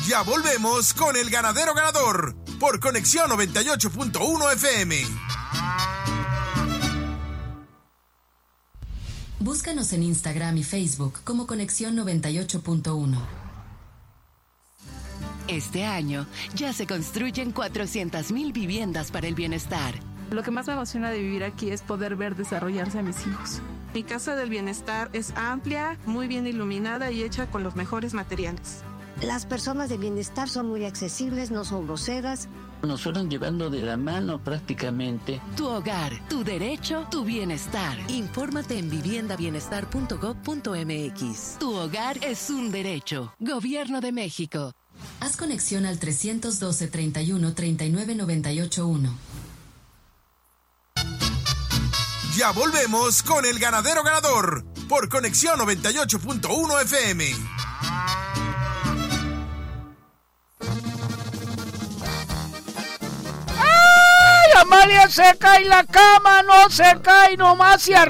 Ya volvemos con El Ganadero Ganador por Conexión 98.1 FM. Búscanos en Instagram y Facebook como Conexión 98.1. Este año ya se construyen 400,000 viviendas para el bienestar. Lo que más me emociona de vivir aquí es poder ver desarrollarse a mis hijos. Mi casa del bienestar es amplia, muy bien iluminada y hecha con los mejores materiales. Las personas de bienestar son muy accesibles, no son groseras. Nos fueron llevando de la mano prácticamente. Tu hogar, tu derecho, tu bienestar. Infórmate en viviendabienestar.gov.mx. Tu hogar es un derecho. Gobierno de México. Haz conexión al 312-31-3998-1. Ya volvemos con El Ganadero Ganador por Conexión 98.1 FM. ¡Ay, Amalia se cae la cama! ¡No se cae nomás y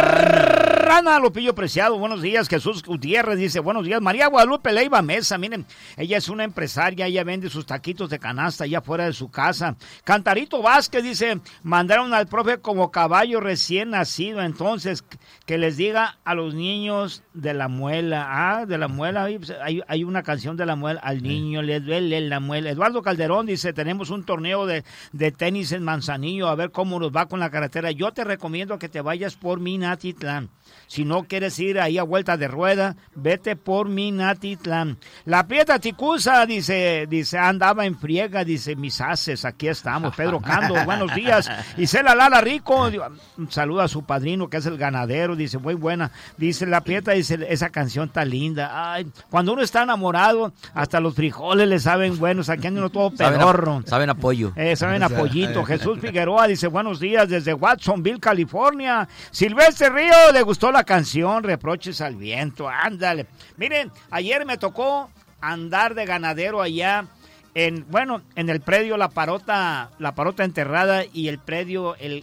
Rana Lupillo Preciado! Buenos días. Jesús Gutiérrez dice, buenos días. María Guadalupe Leiva Mesa, miren, ella es una empresaria, ella vende sus taquitos de canasta allá afuera de su casa. Cantarito Vázquez dice, mandaron al profe como caballo recién nacido, entonces que les diga a los niños de la muela. De la muela, hay una canción de la muela, al niño le duele la muela. Eduardo Calderón dice, tenemos un torneo de tenis en Manzanillo, a ver cómo nos va con la carretera. Yo te recomiendo que te vayas por Minatitlán. Si no quieres ir ahí a vuelta de rueda, vete por Minatitlán. La Prieta Ticusa dice, andaba en friega, dice, mis haces, aquí estamos. Pedro Cando, buenos días. Isela Lala Rico, saluda a su padrino que es el ganadero, dice, muy buena. Dice la Prieta, dice, esa canción está linda. Ay, cuando uno está enamorado, hasta los frijoles le saben buenos, aquí anda uno todo pedorro. Saben apoyo. Saben apoyito. Jesús Figueroa dice, buenos días desde Watsonville, California. Silvestre Río, le gustó la canción Reproches al Viento, ándale. Miren, ayer me tocó andar de ganadero allá en el predio La Parota Enterrada y el predio el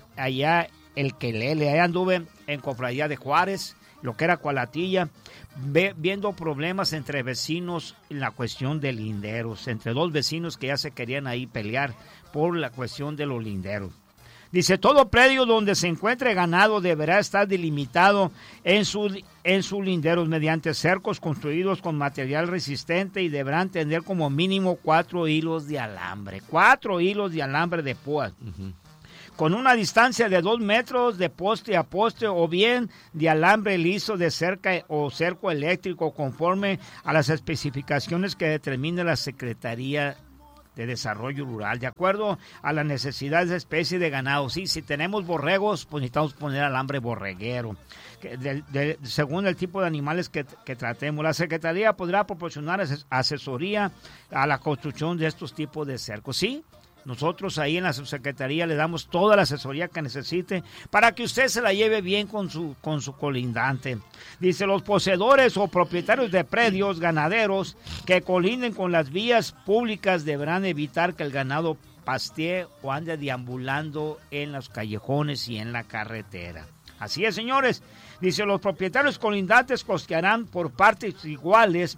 Quelele. Allá anduve en Cofradía de Juárez, lo que era Cualatilla, viendo problemas entre vecinos en la cuestión de linderos, entre dos vecinos que ya se querían ahí pelear por la cuestión de los linderos. Dice, todo predio donde se encuentre ganado deberá estar delimitado en sus linderos mediante cercos construidos con material resistente y deberán tener como mínimo 4 hilos de alambre. 4 hilos de alambre de púas. Uh-huh. Con una distancia de 2 metros de poste a poste o bien de alambre liso de cerca o cerco eléctrico conforme a las especificaciones que determine la Secretaría de Desarrollo Rural, de acuerdo a las necesidades de especie de ganado. Sí, si tenemos borregos, pues necesitamos poner alambre borreguero, según el tipo de animales que tratemos. La Secretaría podrá proporcionar asesoría a la construcción de estos tipos de cercos. Sí, nosotros ahí en la subsecretaría le damos toda la asesoría que necesite para que usted se la lleve bien con su colindante. Dice, los poseedores o propietarios de predios ganaderos que colinden con las vías públicas deberán evitar que el ganado pastee o ande deambulando en los callejones y en la carretera. Así es, señores. Dice, los propietarios colindantes costearán por partes iguales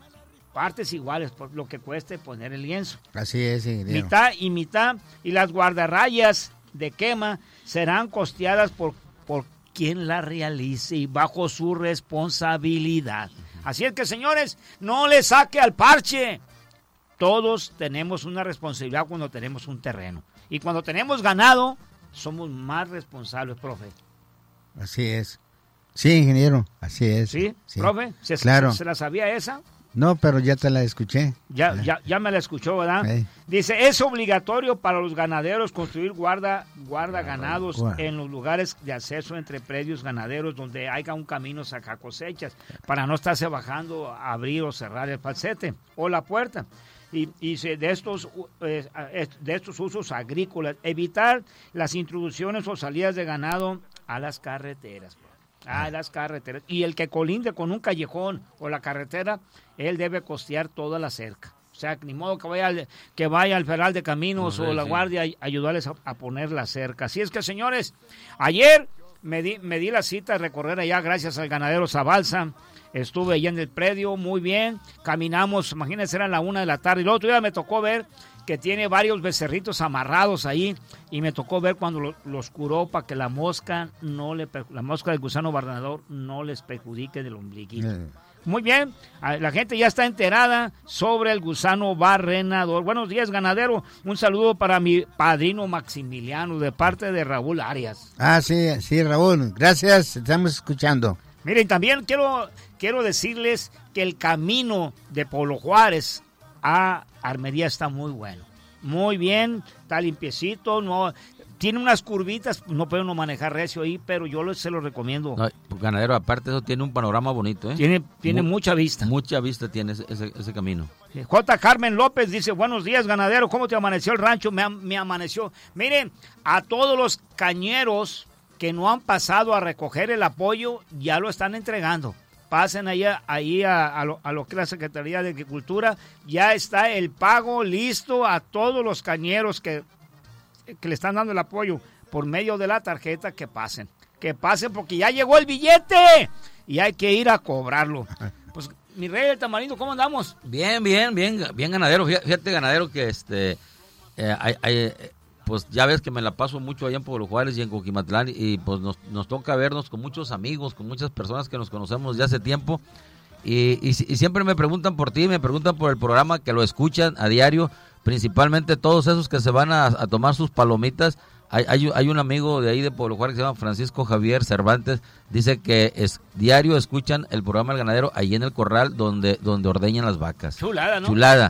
por lo que cueste poner el lienzo. Así es, sí. Mitad y mitad, y las guardarrayas de quema serán costeadas por quien la realice y bajo su responsabilidad. Así es que, señores, no le saque al parche. Todos tenemos una responsabilidad cuando tenemos un terreno. Y cuando tenemos ganado, somos más responsables, profe. Así es. Sí, ingeniero, así es. ¿Sí, sí. Profe? Claro. ¿Se la sabía esa? No, pero ya te la escuché. Ya me la escuchó, ¿verdad? Sí. Dice, es obligatorio para los ganaderos construir guarda ganados en los lugares de acceso entre predios ganaderos donde haya un camino saca cosechas, para no estarse bajando a abrir o cerrar el falsete o la puerta. Y de estos usos agrícolas, evitar las introducciones o salidas de ganado a las carreteras. Las carreteras. Y el que colinde con un callejón o la carretera, él debe costear toda la cerca. O sea, ni modo que vaya al Federal de Caminos o la Guardia a ayudarles a poner la cerca. Así es que, señores, ayer me di la cita de recorrer allá gracias al ganadero Zabalza. Estuve allá en el predio, muy bien. Caminamos, imagínense, eran la 1 de la tarde. Y el otro día me tocó ver que tiene varios becerritos amarrados ahí. Y me tocó ver cuando los curó para que la mosca del gusano barrenador no les perjudique del ombliguito. Muy bien, la gente ya está enterada sobre el gusano barrenador. Buenos días, ganadero. Un saludo para mi padrino Maximiliano de parte de Raúl Arias. Sí, Raúl. Gracias, estamos escuchando. Miren, también quiero decirles que el camino de Polo Juárez a Armería está muy bueno. Muy bien, está limpiecito, no... Tiene unas curvitas, no puede uno manejar recio ahí, pero yo se lo recomiendo. No, ganadero, aparte eso tiene un panorama bonito, ¿eh? Tiene mucha vista. Mucha vista tiene ese camino. J. Carmen López dice, buenos días, ganadero, ¿cómo te amaneció el rancho? Me amaneció. Miren, a todos los cañeros que no han pasado a recoger el apoyo, ya lo están entregando. Pasen ahí a lo que es la Secretaría de Agricultura, ya está el pago listo a todos los cañeros que le están dando el apoyo por medio de la tarjeta, que pasen porque ya llegó el billete y hay que ir a cobrarlo. Pues mi rey del tamarindo, ¿cómo andamos? Bien, ganadero. Fíjate, ganadero, que pues ya ves que me la paso mucho allá en Pueblo Juárez y en Coquimatlán, y pues nos toca vernos con muchos amigos, con muchas personas que nos conocemos ya hace tiempo, y siempre me preguntan por ti, me preguntan por el programa, que lo escuchan a diario, principalmente todos esos que se van a tomar sus palomitas. Hay un amigo de ahí de Pueblo Juárez que se llama Francisco Javier Cervantes, dice que diario escuchan el programa El Ganadero ahí en el corral donde ordeñan las vacas. Chulada, ¿no? Chulada.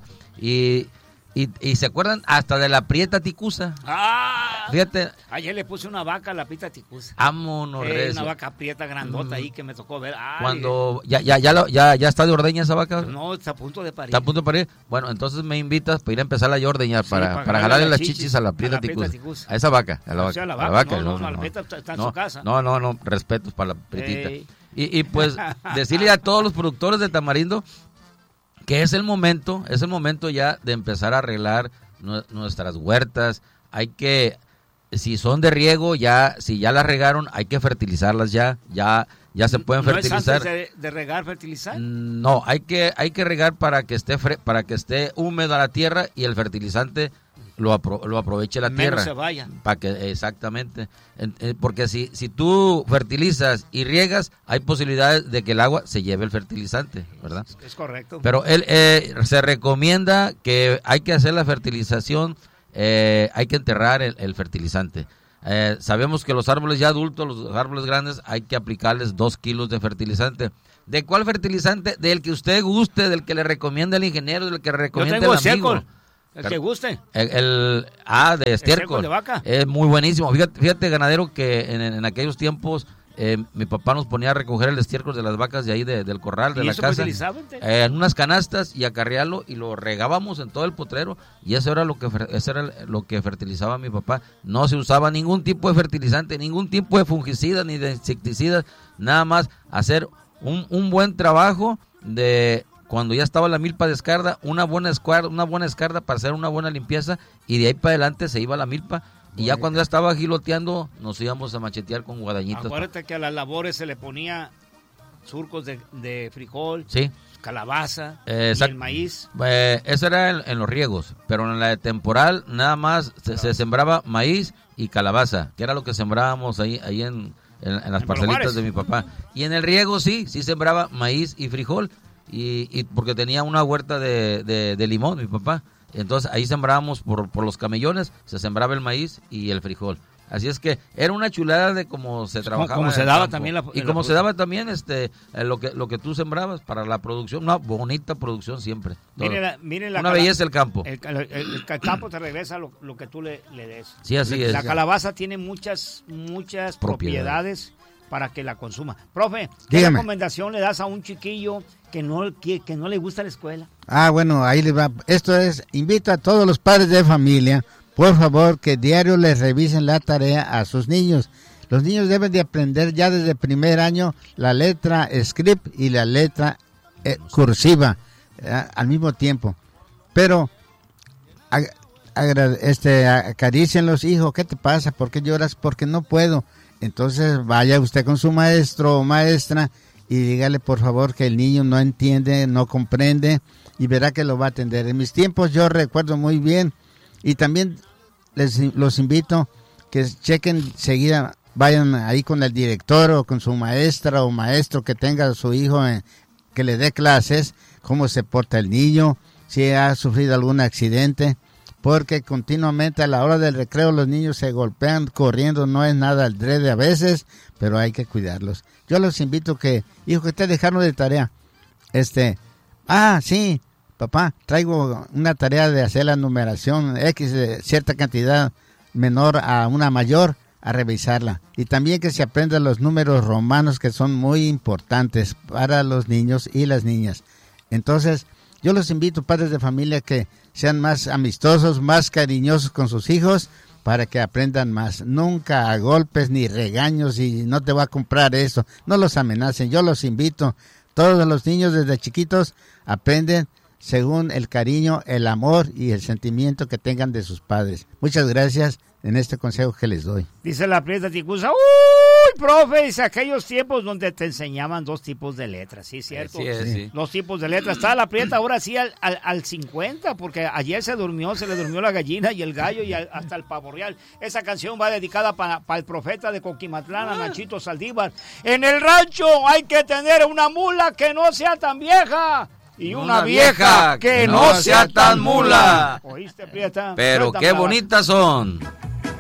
Y se acuerdan hasta de la prieta ticusa. Fíjate. Ayer le puse una vaca a la prieta ticusa. Vámonos, una vaca prieta grandota ahí que me tocó ver. Cuando ya está de ordeña esa vaca. No, está a punto de parir. Está a punto de parir. Bueno, entonces me invitas para ir a empezar a ordeñar, para jalarle las chichis a la prieta ticusa. A esa vaca. A la vaca. La prieta está en su casa. No, respetos para la prietita. Y pues decirle a todos los productores de tamarindo que es el momento ya de empezar a arreglar nuestras huertas. Hay que, si son de riego, si ya las regaron, hay que fertilizarlas ya se pueden fertilizar. ¿No es antes de regar, fertilizar? No, hay que regar para que esté húmeda la tierra y el fertilizante lo aproveche la tierra. Menos se vaya. Exactamente. Porque si tú fertilizas y riegas, hay posibilidades de que el agua se lleve el fertilizante, ¿verdad? Es correcto. Pero se recomienda que hay que hacer la fertilización, hay que enterrar el fertilizante. Sabemos que los árboles ya adultos, los árboles grandes, hay que aplicarles 2 kilos de fertilizante. ¿De cuál fertilizante? Del que usted guste, del que le recomienda el ingeniero, del que le recomienda el amigo. El que guste. De estiércol. De vaca. Es muy buenísimo. Fíjate, ganadero, que en aquellos tiempos mi papá nos ponía a recoger el estiércol de las vacas de ahí del corral, de la casa. En unas canastas y acarrearlo, y lo regábamos en todo el potrero, y eso era lo que fertilizaba mi papá. No se usaba ningún tipo de fertilizante, ningún tipo de fungicida ni de insecticidas, nada más hacer un buen trabajo de... Cuando ya estaba la milpa de escarda, una buena escarda para hacer una buena limpieza, y de ahí para adelante se iba la milpa, y ya cuando ya estaba giloteando, nos íbamos a machetear con guadañitas. Acuérdate que a las labores se le ponía surcos de frijol, sí, calabaza, y el maíz. Eso era en los riegos, pero en la de temporal nada más se sembraba maíz y calabaza, que era lo que sembrábamos ahí en las parcelitas de mi papá. Y en el riego sí sembraba maíz y frijol. Y porque tenía una huerta de limón mi papá, entonces ahí sembrábamos por los camellones, se sembraba el maíz y el frijol. Así es que era una chulada de cómo se trabajaba, como se daba también se daba también lo que tú sembrabas para la producción, una bonita producción siempre. Miren una belleza el campo. El campo te regresa lo que tú le des. Sí, así es. La calabaza tiene muchas propiedades para que la consuma. Profe, ¿qué recomendación le das a un chiquillo que no le gusta la escuela? Bueno, ahí le va. Invito a todos los padres de familia, por favor, que diario les revisen la tarea a sus niños. Los niños deben de aprender ya desde el primer año la letra script y la letra cursiva al mismo tiempo. Pero acaricien los hijos. ¿Qué te pasa? ¿Por qué lloras? Porque no puedo. Entonces vaya usted con su maestro o maestra y dígale por favor que el niño no entiende, no comprende y verá que lo va a atender. En mis tiempos yo recuerdo muy bien y también los invito que chequen seguida, vayan ahí con el director o con su maestra o maestro que tenga a su hijo que le dé clases, cómo se porta el niño, si ha sufrido algún accidente, porque continuamente a la hora del recreo los niños se golpean corriendo, no es nada adrede a veces, pero hay que cuidarlos. Yo los invito que, hijo, que te dejaron de tarea. Sí, papá, traigo una tarea de hacer la numeración X de cierta cantidad menor a una mayor, a revisarla. Y también que se aprendan los números romanos que son muy importantes para los niños y las niñas. Entonces, yo los invito, padres de familia, que sean más amistosos, más cariñosos con sus hijos para que aprendan más. Nunca a golpes ni regaños y no te voy a comprar eso. No los amenacen. Yo los invito. Todos los niños desde chiquitos aprenden según el cariño, el amor y el sentimiento que tengan de sus padres. Muchas gracias en este consejo que les doy. Dice la Prieta Ticusa, ¡uy, profe! Dice aquellos tiempos donde te enseñaban 2 tipos de letras, ¿sí, cierto? Sí. 2 tipos de letras. Está la Prieta ahora sí al 50, porque ayer se le durmió la gallina y el gallo y hasta el pavo real. Esa canción va dedicada para el profeta de Coquimatlán, a Nachito Saldívar. En el rancho hay que tener una mula que no sea tan vieja. Y una vieja que no sea tan mula. ¿Oíste, Prieta? Pero qué bonitas son.